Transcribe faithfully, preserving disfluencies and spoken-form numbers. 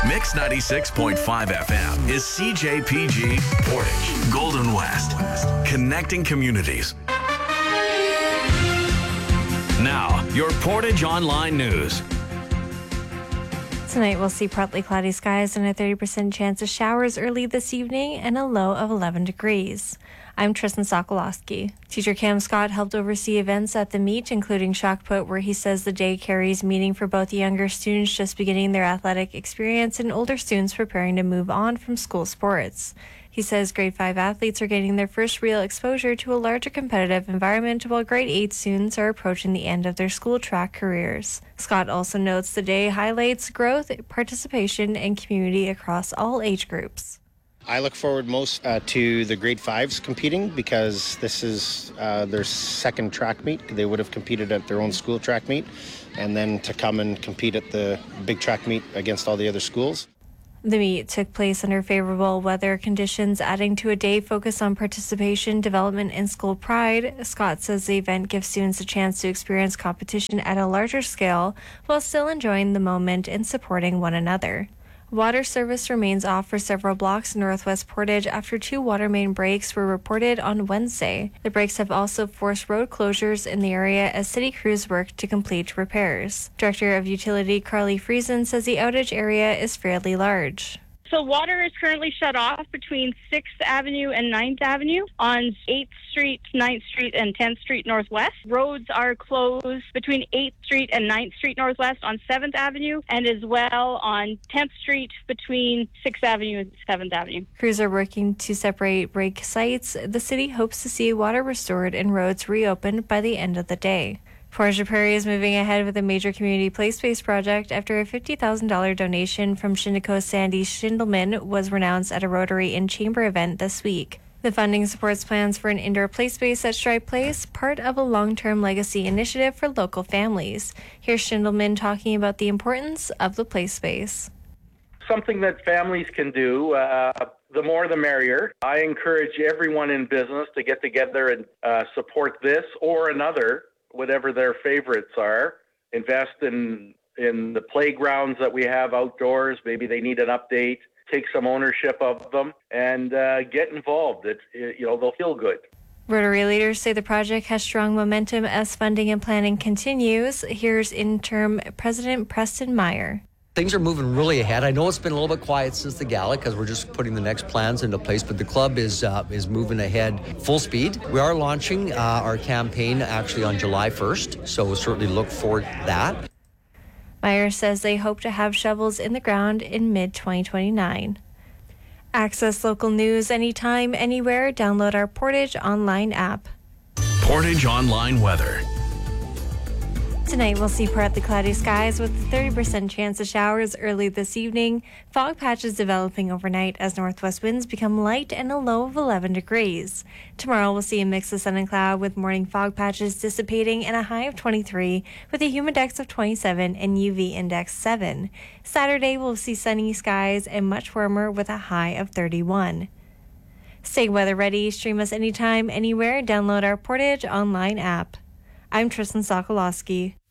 Mix ninety-six point five F M is C J P G Portage, Golden West, connecting communities. Now, your Portage Online News. Tonight we'll see partly cloudy skies and a thirty percent chance of showers early this evening and a low of eleven degrees. I'm Tristan Sokolowski. Teacher Cam Scott helped oversee events at the meet, including Shock Put, where he says the day carries meaning for both younger students just beginning their athletic experience and older students preparing to move on from school sports. He says grade five athletes are getting their first real exposure to a larger competitive environment, while grade eight students are approaching the end of their school track careers. Scott also notes the day highlights growth, participation, and community across all age groups. I look forward most uh, to the grade fives competing because this is uh, their second track meet. They would have competed at their own school track meet, and then to come and compete at the big track meet against all the other schools. The meet took place under favorable weather conditions, adding to a day focused on participation, development, and school pride. Scott says the event gives students a chance to experience competition at a larger scale while still enjoying the moment and supporting one another. Water service remains off for several blocks in Northwest Portage after two water main breaks were reported on Wednesday. The breaks have also forced road closures in the area as city crews work to complete repairs. Director of Utility Carly Friesen says the outage area is fairly large. So water is currently shut off between sixth Avenue and ninth Avenue on eighth Street, ninth Street, and tenth Street Northwest. Roads are closed between eighth Street and ninth Street Northwest on seventh Avenue, and as well on tenth Street between sixth Avenue and seventh Avenue. Crews are working to separate break sites. The city hopes to see water restored and roads reopened by the end of the day. Portage Prairie is moving ahead with a major community play space project after a fifty thousand dollars donation from Shinnecoast Sandy Schindelman was renounced at a Rotary and Chamber event this week. The funding supports plans for an indoor play space at Stripe Place, part of a long-term legacy initiative for local families. Here's Schindelman talking about the importance of the play space. Something that families can do, uh, the more the merrier. I encourage everyone in business to get together and uh, support this or another, whatever their favorites are. Invest in in the playgrounds that we have outdoors. Maybe they need an update. Take some ownership of them and uh, get involved. It, it, you know, they'll feel good. Rotary leaders say the project has strong momentum as funding and planning continues. Here's interim President Preston Meyer. Things are moving really ahead. I know it's been a little bit quiet since the gala because we're just putting the next plans into place, but the club is uh, is moving ahead full speed. We are launching uh, our campaign actually on July first, so we'll certainly look forward to that. Meyer says they hope to have shovels in the ground in mid twenty twenty-nine. Access local news anytime, anywhere. Download our Portage Online app. Portage Online weather. Tonight we'll see partly cloudy skies with a thirty percent chance of showers early this evening. Fog patches developing overnight as northwest winds become light and a low of eleven degrees. Tomorrow we'll see a mix of sun and cloud with morning fog patches dissipating and a high of twenty-three with a humidex of twenty-seven and U V index seven. Saturday we'll see sunny skies and much warmer with a high of thirty-one. Stay weather ready. Stream us anytime, anywhere. Download our Portage Online app. I'm Tristan Sokolowski.